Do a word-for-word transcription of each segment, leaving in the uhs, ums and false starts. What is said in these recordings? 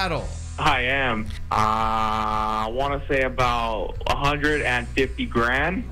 battle? I am. Uh, I want to say about one hundred fifty grand.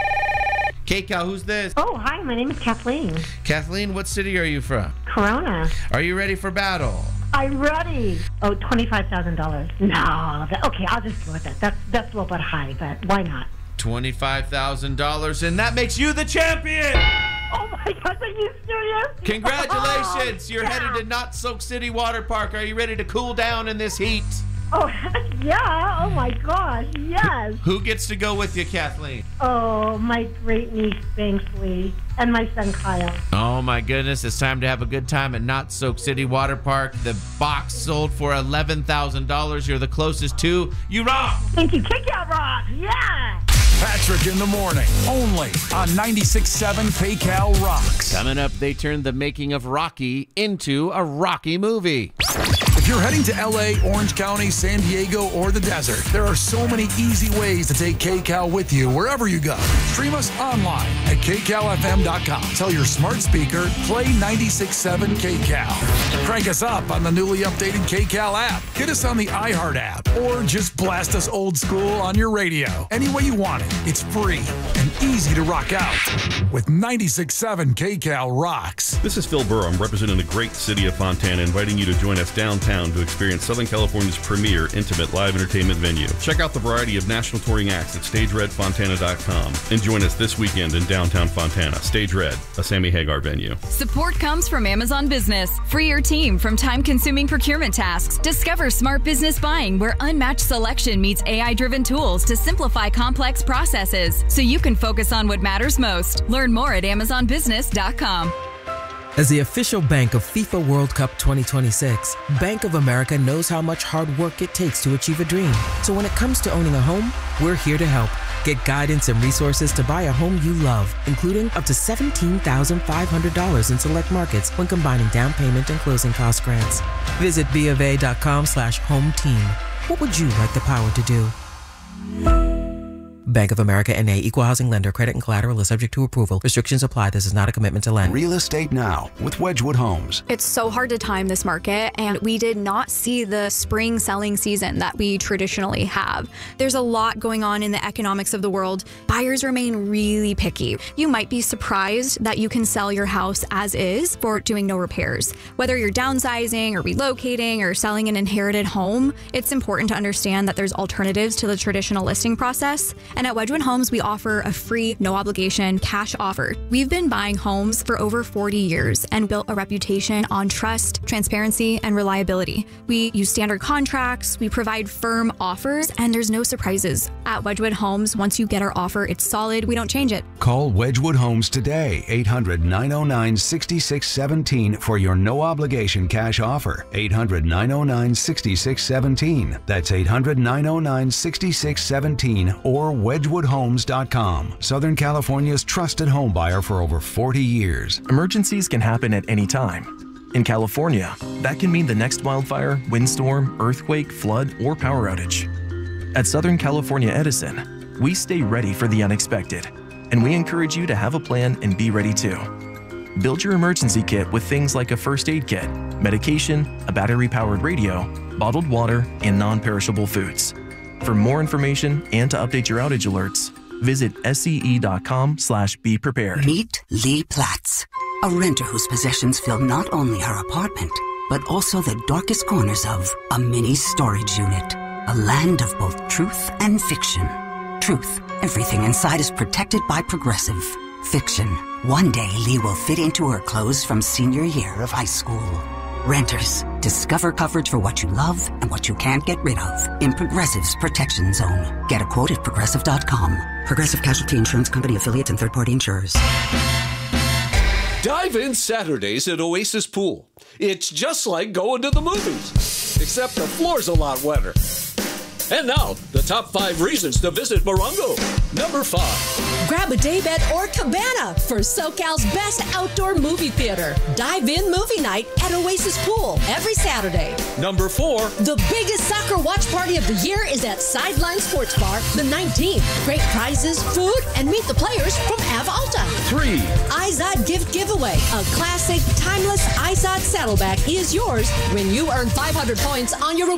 K-Cal, who's this? Oh, hi, my name is Kathleen. Kathleen, what city are you from? Corona. Are you ready for battle? I'm ready. Oh, twenty-five thousand dollars. No, that, okay, I'll just go with that. That's, that's a little bit high, but why not? twenty-five thousand dollars, and that makes you the champion! Oh my gosh, are you serious? Congratulations! Oh, You're yeah. headed to Not Soak City Water Park. Are you ready to cool down in this heat? Oh, yeah. Oh my gosh, yes. Who gets to go with you, Kathleen? Oh, my great niece, Banksley, and my son, Kyle. Oh my goodness, it's time to have a good time at Not Soak City Water Park. The box sold for eleven thousand dollars. You're the closest to. You rock! Thank you. Kick out rock. Yeah. Patrick in the morning, only on ninety-six point seven K-Cal Rocks. Coming up, they turned the making of Rocky into a Rocky movie. If you're heading to L A, Orange County, San Diego, or the desert, there are so many easy ways to take K-Cal with you wherever you go. Stream us online at K Cal F M dot com. Tell your smart speaker, play ninety-six point seven K-Cal. Crank us up on the newly updated K-Cal app. Get us on the iHeart app, or just blast us old school on your radio. Any way you want it. It's free and easy to rock out with ninety-six point seven K-Cal Rocks. This is Phil Burr. I'm representing the great city of Fontana, inviting you to join us downtown to experience Southern California's premier intimate live entertainment venue. Check out the variety of national touring acts at stage red fontana dot com and join us this weekend in downtown Fontana. Stage Red, a Sammy Hagar venue. Support comes from Amazon Business. Free your team from time-consuming procurement tasks. Discover smart business buying where unmatched selection meets A I-driven tools to simplify complex processes so you can focus on what matters most. Learn more at amazon business dot com. As the official bank of FIFA World Cup twenty twenty-six, Bank of America knows how much hard work it takes to achieve a dream. So when it comes to owning a home, we're here to help. Get guidance and resources to buy a home you love, including up to seventeen thousand five hundred dollars in select markets when combining down payment and closing cost grants. Visit B of A dot com slash home team. What would you like the power to do? Bank of America N A, Equal Housing Lender. Credit and collateral is subject to approval. Restrictions apply. This is not a commitment to lend. Real estate now with Wedgwood Homes. It's so hard to time this market, and we did not see the spring selling season that we traditionally have. There's a lot going on in the economics of the world. Buyers remain really picky. You might be surprised that you can sell your house as is for doing no repairs. Whether you're downsizing or relocating or selling an inherited home, it's important to understand that there's alternatives to the traditional listing process. And at Wedgwood Homes, we offer a free, no-obligation cash offer. We've been buying homes for over forty years and built a reputation on trust, transparency, and reliability. We use standard contracts, we provide firm offers, and there's no surprises. At Wedgwood Homes, once you get our offer, it's solid. We don't change it. Call Wedgwood Homes today, eight hundred, nine oh nine, six six one seven for your no-obligation cash offer. eight hundred, nine oh nine, six six one seven. That's eight hundred, nine oh nine, six six one seven or wedgwood homes dot com. Southern California's trusted home buyer for over forty years. Emergencies can happen at any time. In California, that can mean the next wildfire, windstorm, earthquake, flood, or power outage. At Southern California Edison, we stay ready for the unexpected, and we encourage you to have a plan and be ready too. Build your emergency kit with things like a first aid kit, medication, a battery-powered radio, bottled water, and non-perishable foods. For more information and to update your outage alerts, visit scE.com slash be prepared. Meet Lee Platts, a renter whose possessions fill not only her apartment, but also the darkest corners of a mini storage unit. A land of both truth and fiction. Truth, everything inside is protected by Progressive. Fiction, one day Lee will fit into her clothes from senior year of high school. Renters, discover coverage for what you love and what you can't get rid of in Progressive's Protection Zone. Get a quote at progressive dot com. Progressive Casualty Insurance Company affiliates and third-party insurers. Dive in Saturdays at Oasis Pool. It's just like going to the movies, except the floor's a lot wetter. And now, the top five reasons to visit Morongo. Number five. Grab a daybed or cabana for SoCal's best outdoor movie theater. Dive-in movie night at Oasis Pool every Saturday. Number four. The biggest soccer watch party of the year is at Sideline Sports Bar the nineteenth. Great prizes, food, and meet the players from Ave Alta. Three. iZod Gift Giveaway. A classic, timeless iZod saddleback is yours when you earn five hundred points on your